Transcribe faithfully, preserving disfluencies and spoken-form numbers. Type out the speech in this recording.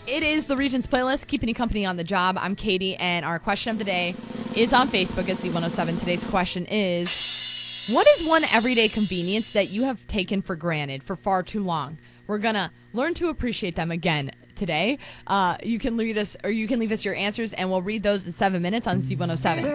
It is the Regents playlist, keeping you company on the job. I'm Katie, and our question of the day is on Facebook at Z one oh seven. Today's question is, what is one everyday convenience that you have taken for granted for far too long? We're going to learn to appreciate them again today. Uh, you can lead us, or you can leave us your answers, and we'll read those in seven minutes on Z one oh seven.